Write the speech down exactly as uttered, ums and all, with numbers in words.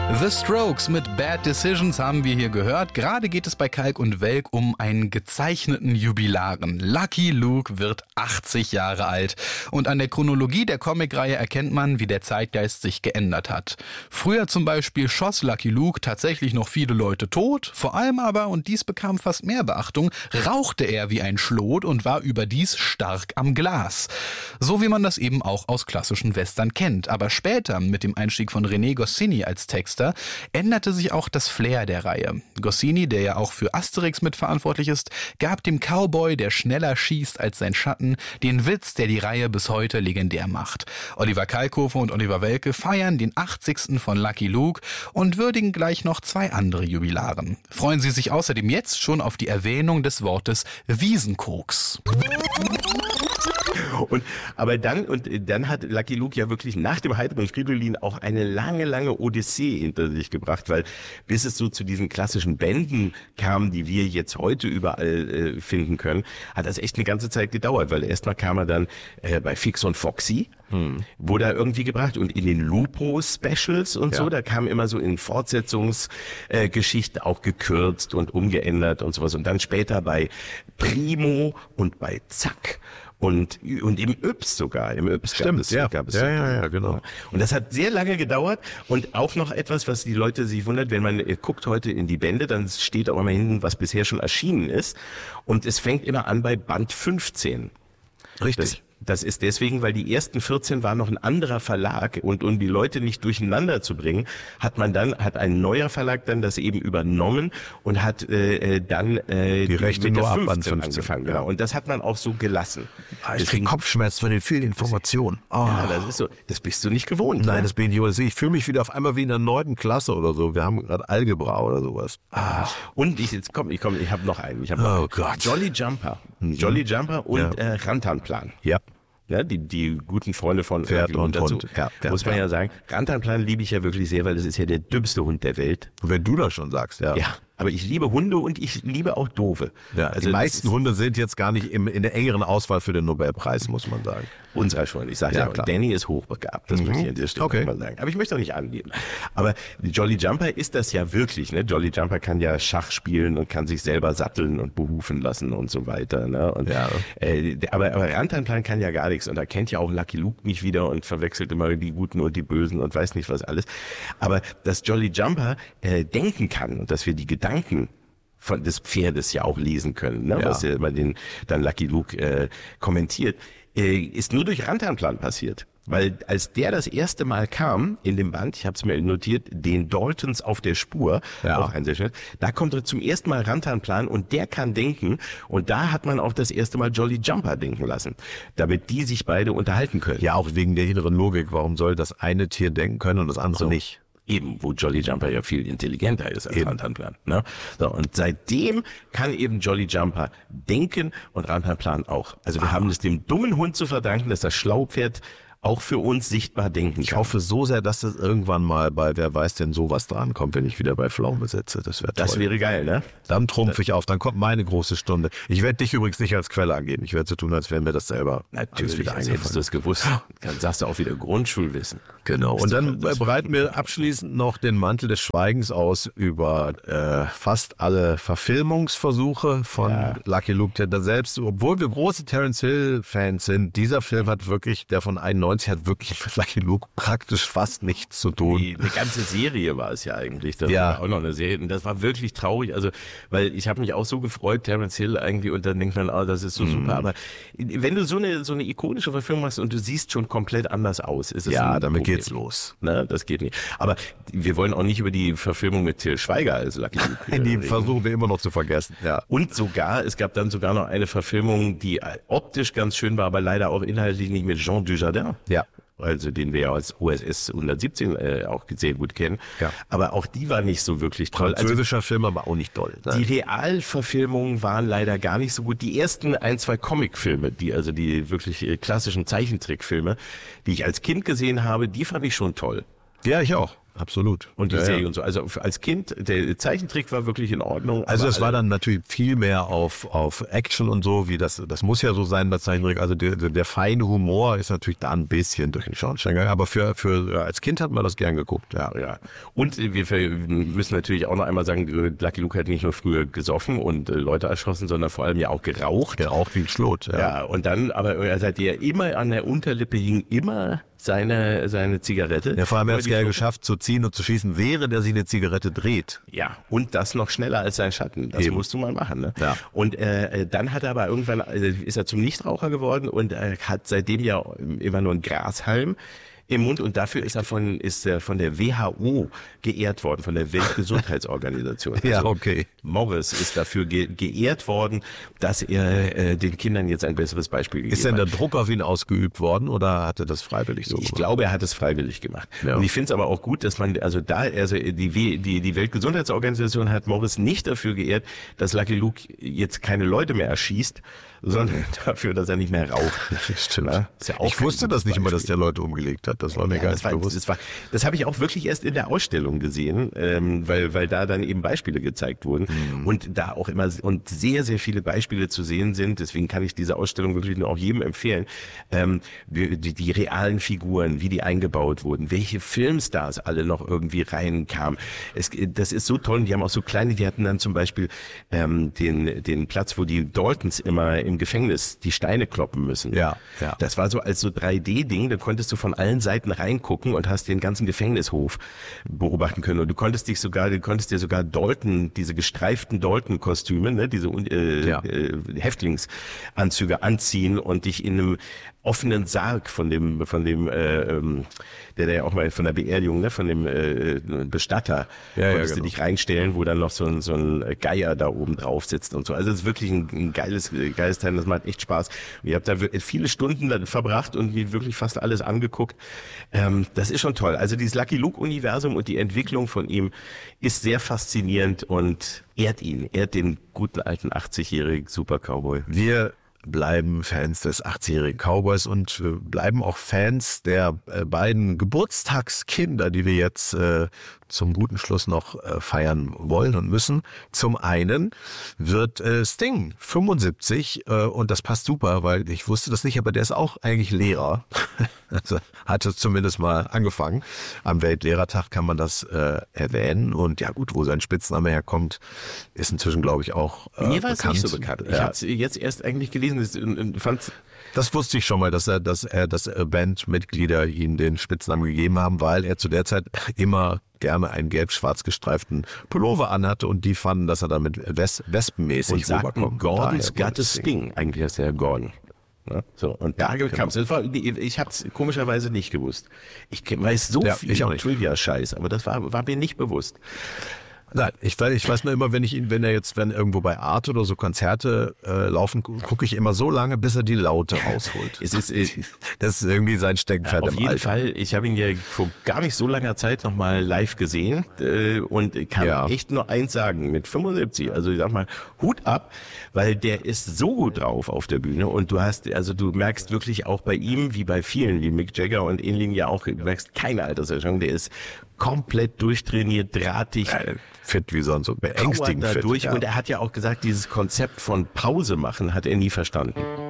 The Strokes mit Bad Decisions haben wir hier gehört. Gerade geht es bei Kalk und Welk um einen gezeichneten Jubilaren. Lucky Luke wird achtzig Jahre alt. Und an der Chronologie der Comicreihe erkennt man, wie der Zeitgeist sich geändert hat. Früher zum Beispiel schoss Lucky Luke tatsächlich noch viele Leute tot. Vor allem aber, und dies bekam fast mehr Beachtung, rauchte er wie ein Schlot und war überdies stark am Glas. So wie man das eben auch aus klassischen Western kennt. Aber später, mit dem Einstieg von René Goscinny als Texter, änderte sich auch das Flair der Reihe. Goscinny, der ja auch für Asterix mitverantwortlich ist, gab dem Cowboy, der schneller schießt als sein Schatten, den Witz, der die Reihe bis heute legendär macht. Oliver Kalkofe und Oliver Welke feiern den achtzigsten von Lucky Luke und würdigen gleich noch zwei andere Jubilaren. Freuen Sie sich außerdem jetzt schon auf die Erwähnung des Wortes Wiesenkoks. Und, aber dann, und dann hat Lucky Luke ja wirklich nach dem heiteren Fridolin auch eine lange, lange Odyssee hinter sich gebracht, weil bis es so zu diesen klassischen Bänden kam, die wir jetzt heute überall äh, finden können, hat das echt eine ganze Zeit gedauert, weil erstmal kam er dann äh, bei Fix und Foxy, hm. wurde er irgendwie gebracht und in den Lupo-Specials und ja. so, da kam immer so in Fortsetzungsgeschichten äh, auch gekürzt und umgeändert und sowas und dann später bei Primo und bei Zack. Und, und im Yps sogar, im Yps Stimmt, gab es, ja. gab es ja, ja, ja, genau. Und das hat sehr lange gedauert und auch noch etwas, was die Leute sich wundert, wenn man guckt heute in die Bände, dann steht auch immer hinten, was bisher schon erschienen ist und es fängt immer an bei Band fünfzehn. Richtig. Das, das ist deswegen, weil die ersten vierzehn waren noch ein anderer Verlag und um die Leute nicht durcheinander zu bringen, hat man dann, hat ein neuer Verlag dann das eben übernommen und hat äh, dann äh, die Rechte mit nur der ab fünfzehn Band fünfzehn angefangen. ja. Genau. Und das hat man auch so gelassen. Ah, ich kriege Kopfschmerzen von den vielen Informationen. Oh. Ja, das ist so, das bist du nicht gewohnt. Nein, ne? das bin ich nicht. Ich fühle mich wieder auf einmal wie in der neunten Klasse oder so. Wir haben gerade Algebra oder sowas. Ah. Und ich jetzt komm, ich komm, ich habe noch einen. Ich hab noch Oh einen. Gott. Jolly Jumper, Jolly Jumper und Ja. äh, Rantanplan. Ja. Ja, die, die guten Freunde von Pferd Lucky Luke und dazu. Hund. Ja, Pferd, muss man ja. ja sagen, Rantanplan liebe ich ja wirklich sehr, weil das ist ja der dümmste Hund der Welt. Und wenn du das schon sagst, ja. Ja, aber ich liebe Hunde und ich liebe auch Doofe. Ja, also die meisten Hunde sind jetzt gar nicht im, in der engeren Auswahl für den Nobelpreis, muss man sagen. Unserer schon. Ich sage Ja, ja, klar. Danny ist hochbegabt. Das Mhm. möchte ich an dieser Stelle Okay. mal sagen. Aber ich möchte auch nicht angeben. Aber Jolly Jumper ist das ja wirklich. Ne? Jolly Jumper kann ja Schach spielen und kann sich selber satteln und behufen lassen und so weiter. Ne? Und, Ja. äh, aber, aber Rantanplan kann ja gar nichts. Und da kennt ja auch Lucky Luke nicht wieder und verwechselt immer die Guten und die Bösen und weiß nicht was alles. Aber dass Jolly Jumper äh, denken kann und dass wir die Gedanken von des Pferdes ja auch lesen können, ne? Ja. was ja immer den dann Lucky Luke äh, kommentiert, äh, ist nur durch Rantanplan passiert. Weil als der das erste Mal kam in dem Band, ich habe es mir notiert, den Daltons auf der Spur, Ja. auch ein sehr schön, da kommt er zum ersten Mal Rantanplan und der kann denken und da hat man auch das erste Mal Jolly Jumper denken lassen, damit die sich beide unterhalten können. Ja, auch wegen der inneren Logik. Warum soll das eine Tier denken können und das andere So. nicht? Eben, wo Jolly Jumper ja viel intelligenter ist als Eben. Rantanplan. Ne? So, und seitdem kann eben Jolly Jumper denken und Rantanplan auch. Also wir haben es dem dummen Hund zu verdanken, dass das Schlaupferd auch für uns sichtbar denken kann. Ich hoffe so sehr, dass das irgendwann mal bei Wer weiß denn sowas drankommt, wenn ich wieder bei Pflaume sitze. Das wäre toll. Das wäre geil, ne? Dann trumpfe ich auf, dann kommt meine große Stunde. Ich werde dich übrigens nicht als Quelle angeben. Ich werde so tun, als wäre mir das selber alles Natürlich, wieder als hättest du eingefallen. es gewusst. Dann sagst du auch wieder Grundschulwissen. Genau. Und dann Das- bereiten wir abschließend noch den Mantel des Schweigens aus über äh, fast alle Verfilmungsversuche von Ja. Lucky Luke. Der da selbst, obwohl wir große Terence Hill-Fans sind, dieser Film hat wirklich, der von einundneunzig hat wirklich mit Lucky Luke praktisch fast nichts zu tun. Die, eine ganze Serie war es ja eigentlich. Das Ja. war auch noch eine Serie. Und das war wirklich traurig. Also, weil ich habe mich auch so gefreut, Terence Hill irgendwie, und dann denkt man, ah, das ist so Mhm. super. Aber wenn du so eine so eine ikonische Verfilmung hast und du siehst schon komplett anders aus, ist es Ja, ein damit Problem. geht's los. Ne, das geht nicht. Aber wir wollen auch nicht über die Verfilmung mit Til Schweiger als Lucky Luke äh, Die reden. versuchen wir immer noch zu vergessen. Ja. Und sogar, es gab dann sogar noch eine Verfilmung, die optisch ganz schön war, aber leider auch inhaltlich nicht, mit Jean Dujardin. Ja. Also den wir ja als O S S hundertsiebzehn äh, auch sehr gut kennen. Ja. Aber auch die war nicht so wirklich toll. Also Französischer Film, aber auch nicht doll. Ne? die Realverfilmungen waren leider gar nicht so gut. Die ersten ein, zwei Comicfilme, die also die wirklich äh, klassischen Zeichentrickfilme, die ich als Kind gesehen habe, die fand ich schon toll. Ja, ich auch. absolut. Und die ja, Serie ja. und so. Also als Kind, der Zeichentrick war wirklich in Ordnung. Also es alle- war dann natürlich viel mehr auf, auf Action und so, wie das, das muss ja so sein bei Zeichentrick. Also der, der feine Humor ist natürlich da ein bisschen durch den Schornstein gegangen, aber für, für, ja, als Kind hat man das gern geguckt, ja. Ja, und wir ver- müssen natürlich auch noch einmal sagen, Lucky Luke hat nicht nur früher gesoffen und äh, Leute erschossen, sondern vor allem ja auch geraucht. Geraucht wie ein Schlot, ja. Ja, und dann, aber er seit der immer an der Unterlippe hing immer seine, seine Zigarette. Ja, vor allem hat es Über die ja Schulter. geschafft zu ziehen und zu schießen, während er sich eine Zigarette dreht. Ja, und das noch schneller als sein Schatten. Das Eben. musst du mal machen. Ne? Ja. Und äh, dann hat er aber irgendwann, äh, ist er zum Nichtraucher geworden und äh, hat seitdem ja immer nur einen Grashalm im Mund und dafür ist er von ist er von der W H O geehrt worden, von der Weltgesundheitsorganisation. Ja, Also okay. Morris ist dafür ge geehrt worden, dass er äh, den Kindern jetzt ein besseres Beispiel gegeben Ist denn hat. der Druck auf ihn ausgeübt worden oder hat er das freiwillig so Ich gemacht? glaube, er hat es freiwillig gemacht. Ja. Und ich finde es aber auch gut, dass man, also da, also die, W- die, die Weltgesundheitsorganisation hat Morris nicht dafür geehrt, dass Lucky Luke jetzt keine Leute mehr erschießt, sondern dafür, dass er nicht mehr raucht. Stimmt. Na, ist ja auch Ich wusste kein das nicht immer, dass Beispiel. der Leute umgelegt hat. Das war mir Ja, gar das nicht war, bewusst. das war, das habe ich auch wirklich erst in der Ausstellung gesehen, ähm, weil, weil da dann eben Beispiele gezeigt wurden Mhm. und da auch immer und sehr, sehr viele Beispiele zu sehen sind. Deswegen kann ich diese Ausstellung wirklich nur auch jedem empfehlen. Ähm, die, die, die realen Figuren, wie die eingebaut wurden, welche Filmstars alle noch irgendwie reinkamen. Es, das ist so toll. Und die haben auch so kleine, die hatten dann zum Beispiel ähm, den, den Platz, wo die Daltons immer im Gefängnis die Steine kloppen müssen. Ja, ja. Das war so als so drei D-Ding, da konntest du von allen Seiten reingucken und hast den ganzen Gefängnishof beobachten können. Und du konntest dich sogar, du konntest dir sogar Dalton, diese gestreiften Dalton-Kostüme, ne, diese äh, Ja. äh, Häftlingsanzüge anziehen und dich in einem offenen Sarg von dem, von dem, äh, ähm, der, der ja auch mal von der Beerdigung, ne, von dem äh, Bestatter, Ja, ja, konntest du genau. dich reinstellen, wo dann noch so ein, so ein Geier da oben drauf sitzt und so. Also es ist wirklich ein, ein geiles, geiles Teil, das macht echt Spaß. Und ich habe da wir- viele Stunden dann verbracht und mir wirklich fast alles angeguckt. Ähm, das ist schon toll. Also dieses Lucky Luke-Universum und die Entwicklung von ihm ist sehr faszinierend und ehrt ihn, ehrt den guten alten achtzigjährigen Super-Cowboy. Wir bleiben Fans des achtzigjährigen Cowboys und äh, bleiben auch Fans der äh, beiden Geburtstagskinder, die wir jetzt äh, zum guten Schluss noch äh, feiern wollen und müssen. Zum einen wird äh, Sting fünfundsiebzig äh, und das passt super, weil ich wusste das nicht, aber der ist auch eigentlich Lehrer. Also hat es zumindest mal angefangen. Am Weltlehrertag kann man das äh, erwähnen und ja gut, wo sein Spitzname herkommt, ist inzwischen glaube ich auch äh, Mir war es bekannt. nicht so bekannt. Ich Ja. habe es jetzt erst eigentlich gelesen das- und, und fand Das wusste ich schon mal, dass er, dass er, dass äh, Bandmitglieder ihm den Spitznamen gegeben haben, weil er zu der Zeit immer gerne einen gelb-schwarz gestreiften Pullover anhatte und die fanden, dass er damit wes wespenmäßig und sagten, rüberkommt. Gordon's Daher got a wurde Sting. Eigentlich heißt er Gordon. Ne? So, und da Ja, kam es. Ich habe es komischerweise nicht gewusst. Ich ke- weiß so Ja, viel ich auch nicht. Trivia-Scheiß, aber das war, war mir nicht bewusst. Nein, ich weiß, ich weiß nur immer, wenn ich ihn, wenn er jetzt, wenn irgendwo bei Arte oder so Konzerte äh, laufen, gu- gucke ich immer so lange, bis er die Laute rausholt. Es ist äh, Das ist irgendwie sein Steckenpferd auf im jeden Alter. Fall, ich habe ihn ja vor gar nicht so langer Zeit nochmal live gesehen äh, und kann Ja. echt nur eins sagen, mit fünfundsiebzig, also ich sag mal, Hut ab, weil der ist so gut drauf auf der Bühne und du hast, also du merkst wirklich auch bei ihm, wie bei vielen, wie Mick Jagger und ähnlichen ja auch, du merkst keine Alterserscheinung, der ist komplett durchtrainiert, drahtig, Äh, Fit wie sonst, so powert beängstigend da fit. durch ja. und er hat ja auch gesagt, dieses Konzept von Pause machen hat er nie verstanden.